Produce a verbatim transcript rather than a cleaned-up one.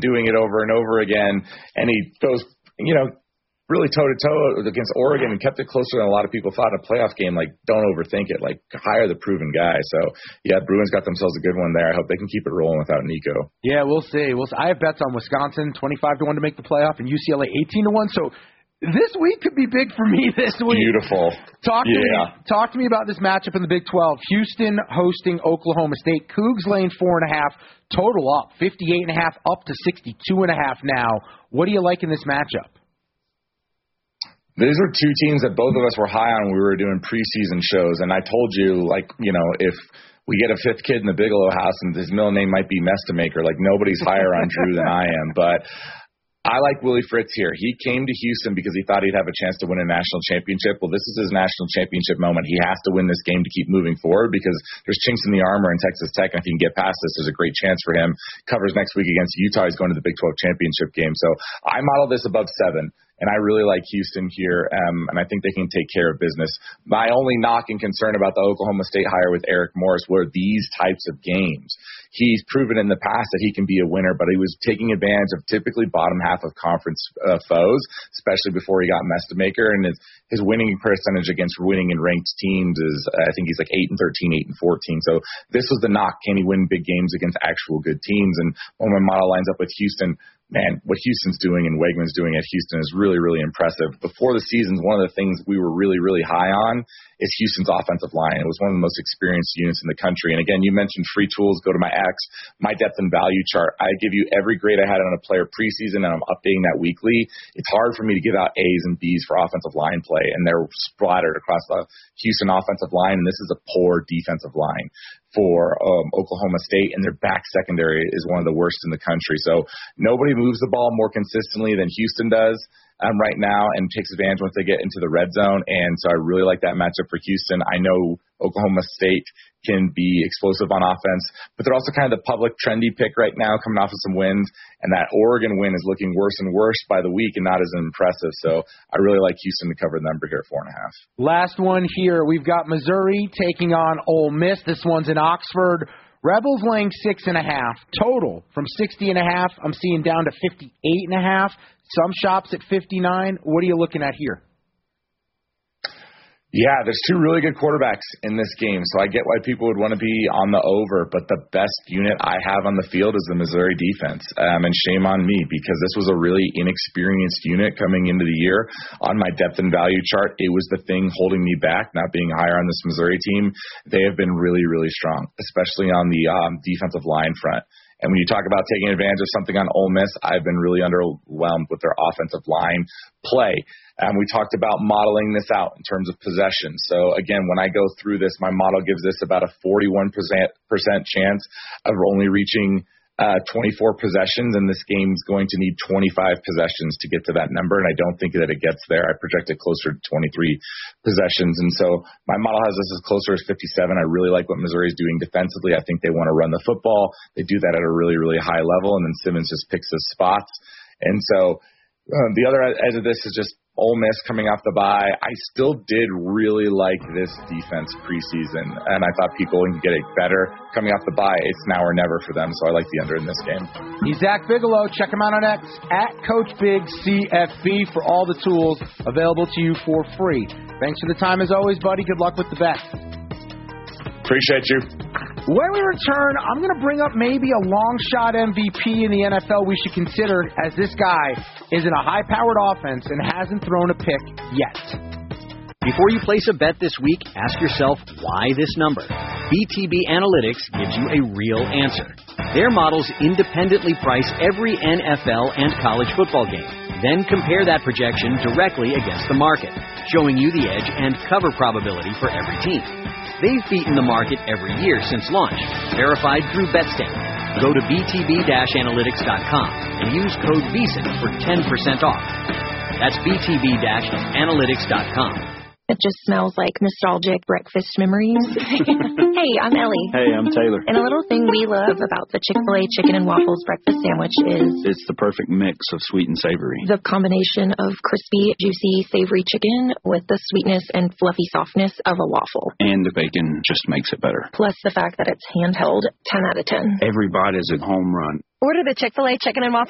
doing it over and over again, and he goes, you know, really toe-to-toe against Oregon and kept it closer than a lot of people thought in a playoff game. Like, don't overthink it. Like, hire the proven guy. So, yeah, Bruins got themselves a good one there. I hope they can keep it rolling without Nico. Yeah, we'll see. We'll see. I have bets on Wisconsin, twenty-five to one to make the playoff, and U C L A, eighteen to one. So this week could be big for me this week. Beautiful. Talk to, yeah. me, talk to me about this matchup in the Big twelve. Houston hosting Oklahoma State. Cougs laying four and a half. Total up, fifty-eight and a half, up to sixty-two and a half now. What do you like in this matchup? These are two teams that both of us were high on when we were doing preseason shows, and I told you, like, you know, if we get a fifth kid in the Bigelow house and his middle name might be Mestamaker, like, nobody's higher on Drew than I am, but I like Willie Fritz here. He came to Houston because he thought he'd have a chance to win a national championship. Well, this is his national championship moment. He has to win this game to keep moving forward because there's chinks in the armor in Texas Tech, and if he can get past this, there's a great chance for him. Covers next week against Utah. He's going to the Big twelve championship game. So I model this above seven. And I really like Houston here, um, and I think they can take care of business. My only knock and concern about the Oklahoma State hire with Eric Morris were these types of games. He's proven in the past that he can be a winner, but he was taking advantage of typically bottom half of conference uh, foes, especially before he got Mestamaker. And his, his winning percentage against winning and ranked teams is, I think he's like eight and thirteen, eight and fourteen. So this was the knock. Can he win big games against actual good teams? And when my model lines up with Houston, man, what Houston's doing and Wegman's doing at Houston is really, really impressive. Before the season, one of the things we were really, really high on is Houston's offensive line. It was one of the most experienced units in the country. And again, you mentioned free tools. Go to my X, my depth and value chart. I give you every grade I had on a player preseason, and I'm updating that weekly. It's hard for me to give out A's and B's for offensive line play, and they're splattered across the Houston offensive line, and this is a poor defensive line for um, Oklahoma State, and their back secondary is one of the worst in the country. So nobody moves the ball more consistently than Houston does um, right now and takes advantage once they get into the red zone. And so I really like that matchup for Houston. I know Oklahoma State can be explosive on offense, but they're also kind of the public trendy pick right now coming off of some wins, and that Oregon win is looking worse and worse by the week and not as impressive. So I really like Houston to cover the number here at four and a half. Last one here. We've got Missouri taking on Ole Miss. This one's in Oxford. Rebels laying six and a half. Total from sixty and a half. I'm seeing down to fifty-eight and a half. Some shops at fifty-nine. What are you looking at here? Yeah, there's two really good quarterbacks in this game, so I get why people would want to be on the over, but the best unit I have on the field is the Missouri defense, um, and shame on me because this was a really inexperienced unit coming into the year. On my depth and value chart, it was the thing holding me back, not being higher on this Missouri team. They have been really, really strong, especially on the um, defensive line front. And when you talk about taking advantage of something on Ole Miss, I've been really underwhelmed with their offensive line play. And we talked about modeling this out in terms of possession. So, again, when I go through this, my model gives this about a forty-one percent chance of only reaching uh, twenty-four possessions, and this game's going to need twenty-five possessions to get to that number, and I don't think that it gets there. I project it closer to twenty-three possessions, and so my model has this as closer as fifty-seven. I really like what Missouri's doing defensively. I think they want to run the football. They do that at a really, really high level, and then Simmons just picks his spots. And so uh, the other edge of this is just Ole Miss coming off the bye. I still did really like this defense preseason, and I thought people would get it better coming off the bye. It's now or never for them, so I like the under in this game. He's Zach Bigelow. Check him out on X, at Coach Big C F B, for all the tools available to you for free. Thanks for the time as always, buddy. Good luck with the bet. Appreciate you. When we return, I'm going to bring up maybe a long shot M V P in the N F L we should consider, as this guy is in a high-powered offense and hasn't thrown a pick yet. Before you place a bet this week, ask yourself, why this number? B T B Analytics gives you a real answer. Their models independently price every N F L and college football game, then compare that projection directly against the market, showing you the edge and cover probability for every team. They've beaten the market every year since launch, verified through BetStamp. Go to B T B analytics dot com and use code V S I N for ten percent off. That's B T B analytics dot com. It just smells like nostalgic breakfast memories. Hey, I'm Ellie. Hey, I'm Taylor. And a little thing we love about the Chick-fil-A Chicken and Waffles breakfast sandwich is... It's the perfect mix of sweet and savory. The combination of crispy, juicy, savory chicken with the sweetness and fluffy softness of a waffle. And the bacon just makes it better. Plus the fact that it's handheld, ten out of ten. Every bite is a home run. Order the Chick-fil-A Chicken and Waffles